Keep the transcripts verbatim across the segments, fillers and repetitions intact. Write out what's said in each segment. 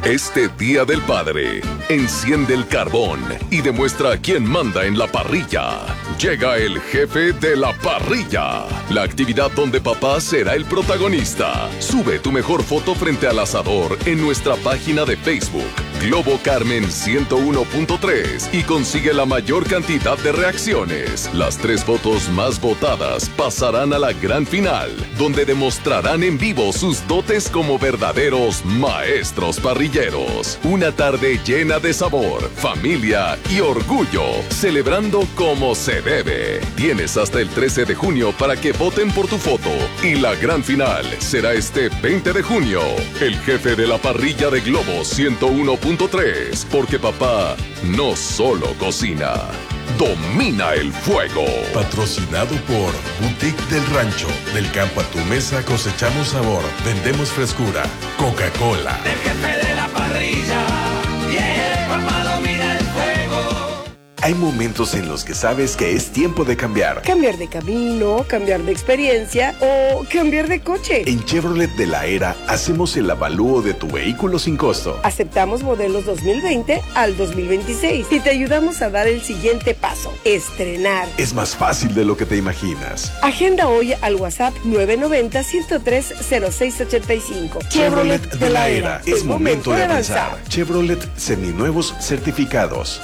Este Día del Padre, enciende el carbón y demuestra quién manda en la parrilla. Llega el jefe de la parrilla, la actividad donde papá será el protagonista. Sube tu mejor foto frente al asador en nuestra página de Facebook, Globo Carmen ciento uno punto tres, y consigue la mayor cantidad de reacciones. Las tres fotos más votadas pasarán a la gran final, donde demostrarán en vivo sus dotes como verdaderos maestros parrilleros. Una tarde llena de sabor, familia y orgullo, celebrando como se debe. Tienes hasta el trece de junio para que voten por tu foto, y la gran final será este veinte de junio. El jefe de la parrilla de Globo ciento uno punto tres, porque papá no solo cocina, domina el fuego. Patrocinado por Boutique del Rancho. Del campo a tu mesa cosechamos sabor, vendemos frescura. Coca-Cola. El jefe de la parrilla, yeah, papá domina el fuego. Hay momentos en los que sabes que es tiempo de cambiar. Cambiar de camino, cambiar de experiencia o cambiar de coche. En Chevrolet de la Era hacemos el avalúo de tu vehículo sin costo. Aceptamos modelos dos mil veinte al dos mil veintiséis y te ayudamos a dar el siguiente paso: estrenar. Es más fácil de lo que te imaginas. Agenda hoy al WhatsApp nueve nueve cero, ciento tres, cero seis ochenta y cinco. Chevrolet de la Era. Es momento de avanzar. Chevrolet seminuevos certificados.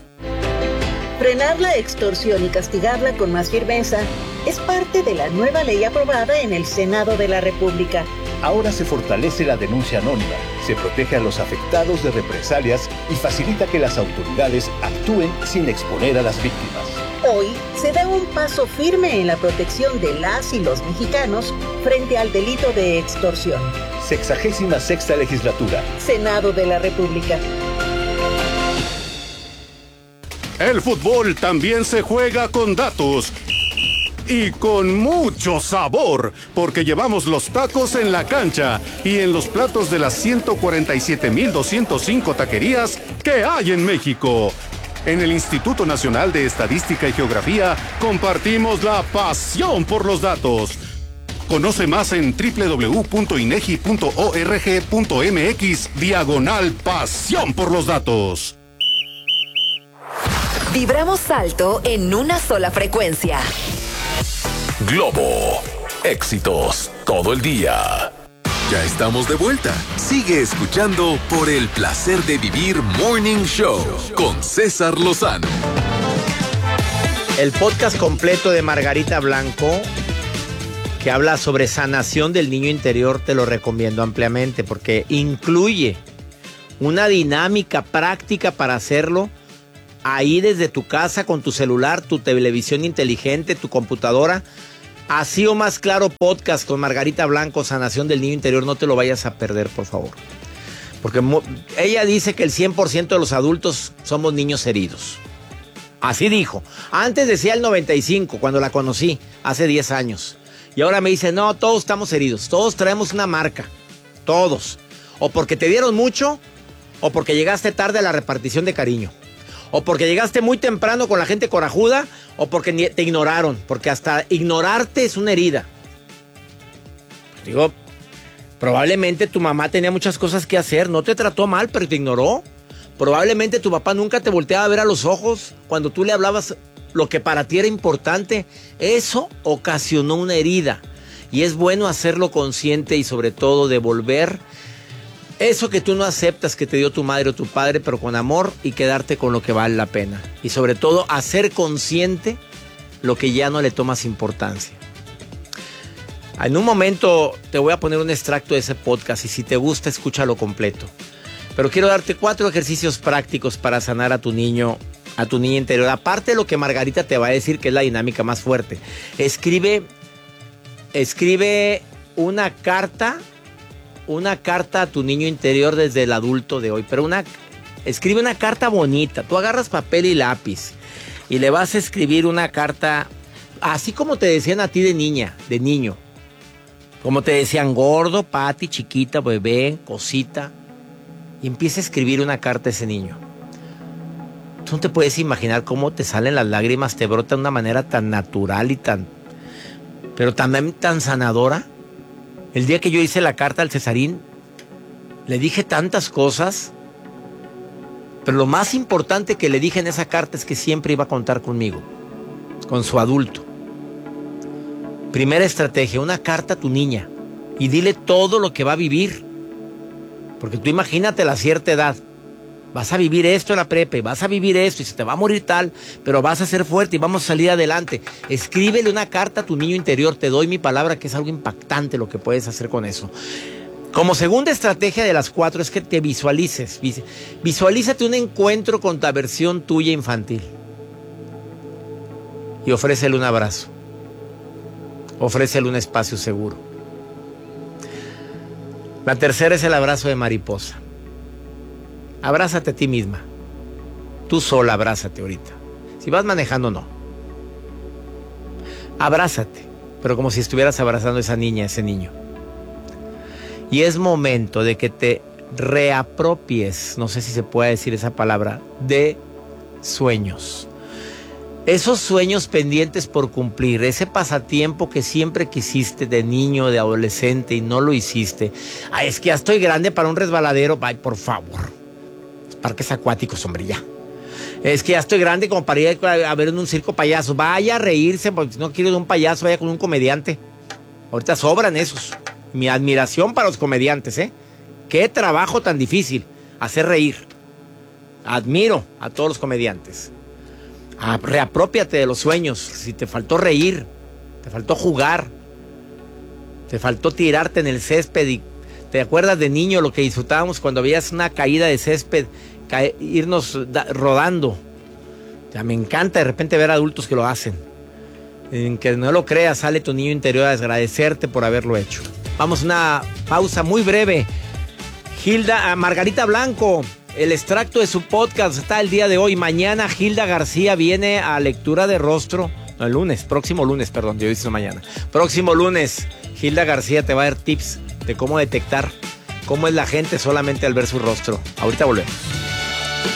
Frenar la extorsión y castigarla con más firmeza es parte de la nueva ley aprobada en el Senado de la República. Ahora se fortalece la denuncia anónima, se protege a los afectados de represalias y facilita que las autoridades actúen sin exponer a las víctimas. Hoy se da un paso firme en la protección de las y los mexicanos frente al delito de extorsión. Sexagésima sexta legislatura. Senado de la República. El fútbol también se juega con datos y con mucho sabor, porque llevamos los tacos en la cancha y en los platos de las ciento cuarenta y siete mil doscientas cinco taquerías que hay en México. En el Instituto Nacional de Estadística y Geografía compartimos la pasión por los datos. Conoce más en doble u doble u doble u punto inegi punto org punto mx diagonal pasión por los datos. Vibramos alto en una sola frecuencia. Globo, éxitos todo el día. Ya estamos de vuelta. Sigue escuchando Por el Placer de Vivir Morning Show con César Lozano. El podcast completo de Margarita Blanco, que habla sobre sanación del niño interior, te lo recomiendo ampliamente porque incluye una dinámica práctica para hacerlo ahí desde tu casa con tu celular, tu televisión inteligente, tu computadora. Así o más claro, podcast con Margarita Blanco, sanación del niño interior. No te lo vayas a perder, por favor. Porque mo- ella dice que el cien por ciento de los adultos somos niños heridos. Así dijo. Antes decía el noventa y cinco, cuando la conocí, hace diez años. Y ahora me dice, no, todos estamos heridos. Todos traemos una marca. Todos. O porque te dieron mucho, o porque llegaste tarde a la repartición de cariño. O porque llegaste muy temprano con la gente corajuda, o porque te ignoraron. Porque hasta ignorarte es una herida. Digo, probablemente tu mamá tenía muchas cosas que hacer. No te trató mal, pero te ignoró. Probablemente tu papá nunca te volteaba a ver a los ojos cuando tú le hablabas lo que para ti era importante. Eso ocasionó una herida. Y es bueno hacerlo consciente y sobre todo devolver eso que tú no aceptas que te dio tu madre o tu padre, pero con amor, y quedarte con lo que vale la pena. Y sobre todo, hacer consciente lo que ya no le tomas importancia. En un momento te voy a poner un extracto de ese podcast y si te gusta, escúchalo completo. Pero quiero darte cuatro ejercicios prácticos para sanar a tu niño, a tu niña interior. Aparte de lo que Margarita te va a decir, que es la dinámica más fuerte. Escribe, escribe una carta... Una carta a tu niño interior desde el adulto de hoy. Pero una, escribe una carta bonita. Tú agarras papel y lápiz y le vas a escribir una carta así como te decían a ti de niña, de niño. Como te decían gordo, pati, chiquita, bebé, cosita. Y empieza a escribir una carta a ese niño. Tú no te puedes imaginar cómo te salen las lágrimas, te brotan de una manera tan natural y tan... pero también tan sanadora. El día que yo hice la carta al Cesarín, Le dije tantas cosas, pero lo más importante que le dije en esa carta es que siempre iba a contar conmigo, con su adulto. Primera estrategia, una carta a tu niña y dile todo lo que va a vivir. Porque tú imagínate la cierta edad. Vas a vivir esto en la prepa, y vas a vivir esto y se te va a morir tal, pero vas a ser fuerte y vamos a salir adelante. Escríbele una carta a tu niño interior, te doy mi palabra que es algo impactante lo que puedes hacer con eso. Como segunda estrategia de las cuatro es que te visualices. Visualízate un encuentro con la versión tuya infantil. Y ofrécele un abrazo. Ofrécele un espacio seguro. La tercera es el abrazo de mariposa. Abrázate a ti misma. Tú sola abrázate ahorita. Si vas manejando, no. Abrázate, pero como si estuvieras abrazando a esa niña, a ese niño. Y es momento de que te reapropies, no sé si se puede decir esa palabra, de sueños. Esos sueños pendientes por cumplir, ese pasatiempo que siempre quisiste de niño, de adolescente y no lo hiciste. Ay, es que ya estoy grande para un resbaladero. Ay, por favor. Parques acuáticos, hombre, ya. Es que ya estoy grande como para ir a ver en un circo payaso. Vaya a reírse, porque si no quiere de un payaso, vaya con un comediante. Ahorita sobran esos. Mi admiración para los comediantes, ¿eh? Qué trabajo tan difícil, hacer reír. Admiro a todos los comediantes. Ah, reaprópiate de los sueños. Si te faltó reír, te faltó jugar, te faltó tirarte en el césped y te acuerdas de niño lo que disfrutábamos cuando veías una caída de césped, cae, irnos da, rodando. Ya me encanta de repente ver adultos que lo hacen. En que no lo creas, sale tu niño interior a agradecerte por haberlo hecho. Vamos a una pausa muy breve. Hilda, Margarita Blanco, el extracto de su podcast está el día de hoy. Mañana Hilda García viene a lectura de rostro. No, el lunes, próximo lunes, perdón, yo dije mañana. Próximo lunes, Hilda García te va a dar tips de cómo detectar cómo es la gente solamente al ver su rostro. Ahorita volvemos.